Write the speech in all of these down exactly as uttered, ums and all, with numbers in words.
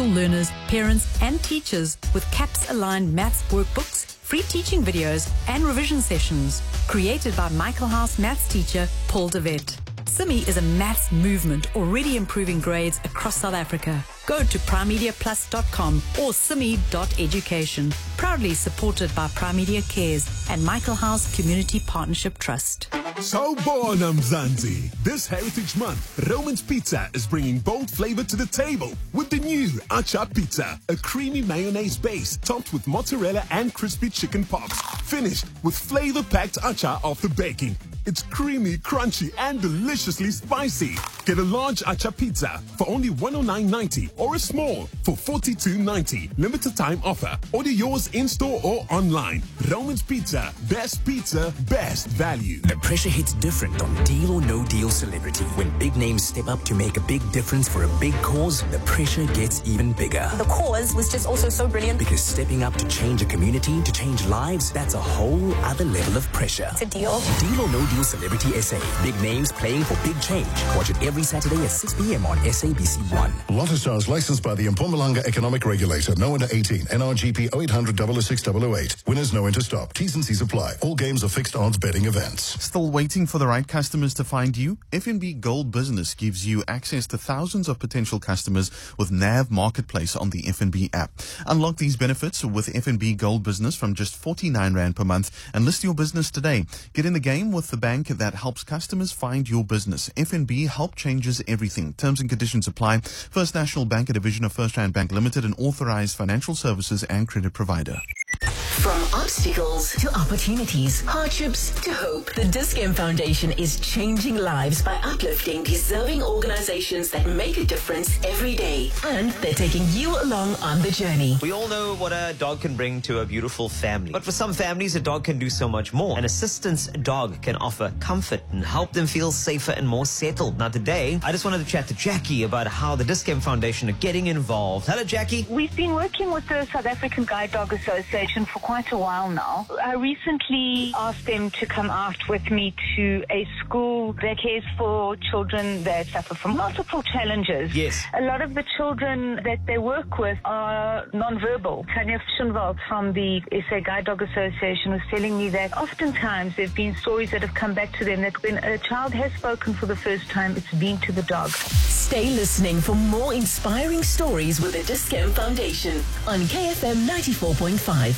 school learners, parents and teachers with CAPS-aligned maths workbooks, free teaching videos and revision sessions. Created by Michael House maths teacher Paul de Wet. Simi is a maths movement already improving grades across South Africa. Go to primemedia plus dot com or simi dot education. Proudly supported by Primedia Cares and Michael House Community Partnership Trust. Sawubona Mzansi. This Heritage Month, Roman's Pizza is bringing bold flavor to the table with the new Acha Pizza, a creamy mayonnaise base topped with mozzarella and crispy chicken pops, finished with flavor-packed acha after baking. It's creamy, crunchy, and deliciously spicy. Get a large acha pizza for only one oh nine ninety or a small for forty-two ninety. Limited time offer. Order yours in-store or online. Roman's Pizza. Best pizza, best value. The pressure hits different on Deal or No Deal Celebrity. When big names step up to make a big difference for a big cause, the pressure gets even bigger. The cause was just also so brilliant. Because stepping up to change a community, to change lives, that's a whole other level of pressure. It's a deal. Deal or No Deal Celebrity S A. Big names playing for big change. Watch it every Saturday at six p.m. on S A B C one. Lotto Stars licensed by the Mpumalanga Economic Regulator. No under eighteen. N R G P oh eight hundred, oh oh six, oh oh eight. Winners no enter stop. T's and C's apply. All games are fixed odds betting events. Still waiting for the right customers to find you? F N B Gold Business gives you access to thousands of potential customers with N A V Marketplace on the F N B app. Unlock these benefits with F N B Gold Business from just forty-nine rand per month and list your business today. Get in the game with the bank that helps customers find your business. F N B help changes everything. Terms and conditions apply. First National Bank, a division of First Rand Bank Limited, an authorized financial services and credit provider. From obstacles to opportunities, hardships to hope, the Dis-Chem Foundation is changing lives by uplifting deserving organizations that make a difference every day. And they're taking you along on the journey. We all know what a dog can bring to a beautiful family. But for some families, a dog can do so much more. An assistance dog can offer comfort and help them feel safer and more settled. Now today, I just wanted to chat to Jackie about how the Dis-Chem Foundation are getting involved. Hello, Jackie. We've been working with the South African Guide Dog Association for quite a while now. I recently asked them to come out with me to a school that cares for children that suffer from multiple challenges. Yes. A lot of the children that they work with are nonverbal. Tanya Schoenwald from the S A Guide Dog Association was telling me that oftentimes there have been stories that have come back to them that when a child has spoken for the first time, it's been to the dog. Stay listening for more inspiring stories with the Dis-Chem Foundation on K F M ninety-four point five.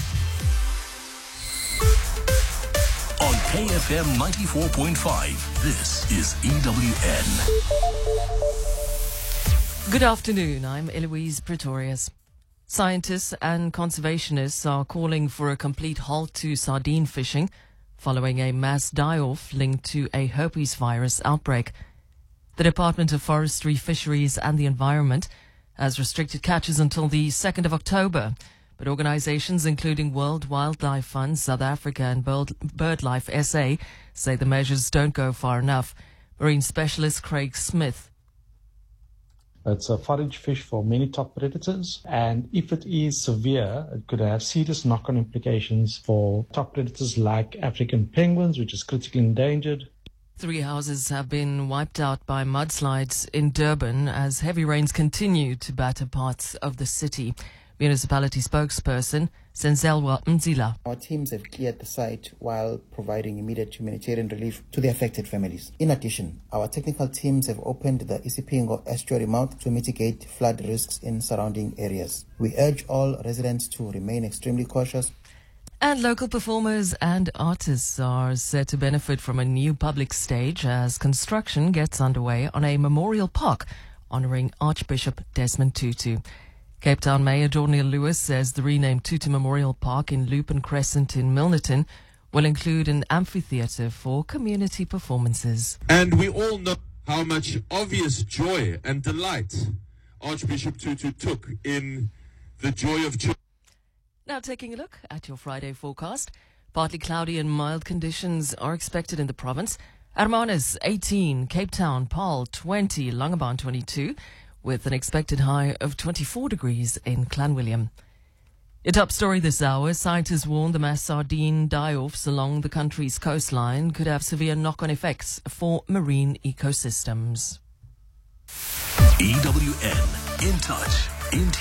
On K F M ninety-four point five, this is E W N. Good afternoon, I'm Eloise Pretorius. Scientists and conservationists are calling for a complete halt to sardine fishing following a mass die-off linked to a herpes virus outbreak. The Department of Forestry, Fisheries and the Environment has restricted catches until the second of October. But organizations including World Wildlife Fund, South Africa and Bird, BirdLife S A say the measures don't go far enough. Marine specialist Craig Smith. It's a forage fish for many top predators, and if it is severe, it could have serious knock-on implications for top predators like African penguins, which is critically endangered. Three houses have been wiped out by mudslides in Durban as heavy rains continue to batter parts of the city. Municipality spokesperson Senzelwa Mzila. Our teams have cleared the site while providing immediate humanitarian relief to the affected families. In addition, our technical teams have opened the Isipingo estuary mouth to mitigate flood risks in surrounding areas. We urge all residents to remain extremely cautious. And local performers and artists are set to benefit from a new public stage as construction gets underway on a memorial park honouring Archbishop Desmond Tutu. Cape Town Mayor Dornier Lewis says the renamed Tutu Memorial Park in Lupin Crescent in Milnerton will include an amphitheatre for community performances. And we all know how much obvious joy and delight Archbishop Tutu took in the joy of children. Now taking a look at your Friday forecast. Partly cloudy and mild conditions are expected in the province. Hermanus eighteen, Cape Town, Paarl twenty, Langebaan twenty-two, with an expected high of twenty-four degrees in Clanwilliam. Your top story this hour, scientists warn the mass sardine die-offs along the country's coastline could have severe knock-on effects for marine ecosystems. E W N, in touch, in